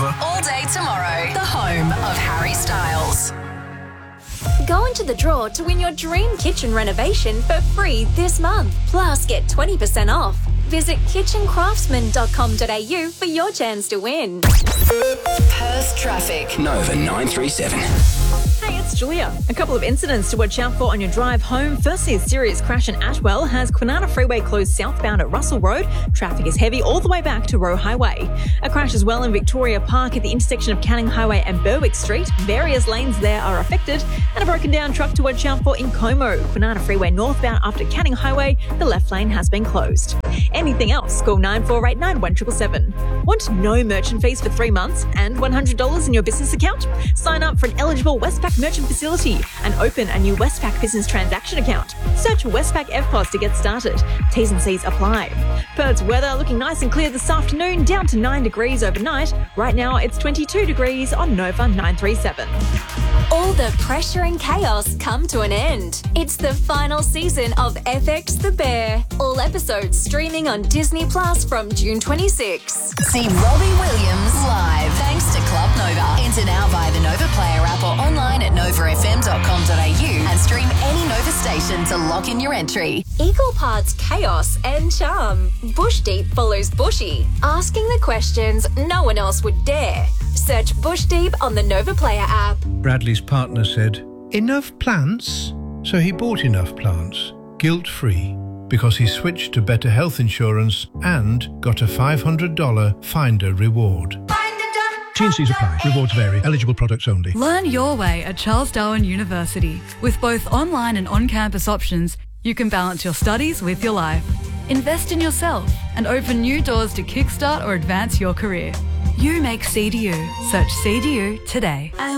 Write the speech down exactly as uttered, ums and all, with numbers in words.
Nova. All day tomorrow, the home of Harry Styles. Go into the draw to win your dream kitchen renovation for free this month. Plus, get twenty percent off. Visit kitchen craftsman dot com dot a u for your chance to win. Perth traffic. Nova nine three seven. Hey, it's Julia. A couple of incidents to watch out for on your drive home. Firstly, a serious crash in Atwell has Kwinana Freeway closed southbound at Russell Road. Traffic is heavy all the way back to Roe Highway. A crash as well in Victoria Park at the intersection of Canning Highway and Berwick Street. Various lanes there are affected. And a broken down truck to watch out for in Como. Kwinana Freeway northbound after Canning Highway. The left lane has been closed. Anything else? Call nine four eight nine, one seven seven seven. Want no merchant fees for three months and one hundred dollars in your business account? Sign up for an eligible Westpac merchant facility and open a new Westpac business transaction account. Search Westpac F P O S to get started. T's and C's apply. Perth's weather looking nice and clear this afternoon, down to nine degrees overnight. Right now it's twenty-two degrees on Nova nine three seven. All the pressure and chaos come to an end. It's the final season of F X The Bear. All episodes streaming on Disney Plus from June twenty-sixth. See Robbie Williams live thanks to Club Nova. Enter now via the Nova Player app or online at nova f m dot com dot a u and stream any Nova station to lock in your entry. Equal parts chaos and charm. Bush Deep follows Bushy, asking the questions no one else would dare. Search Bush Deep on the Nova Player app. Bradley's partner said, "Enough plants?" So he bought enough plants, guilt-free, because he switched to better health insurance and got a five hundred dollars Finder reward. T and C's apply. Rewards vary. Eligible products only. Learn your way at Charles Darwin University. With both online and on-campus options, you can balance your studies with your life. Invest in yourself and open new doors to kickstart or advance your career. You make C D U. Search C D U today.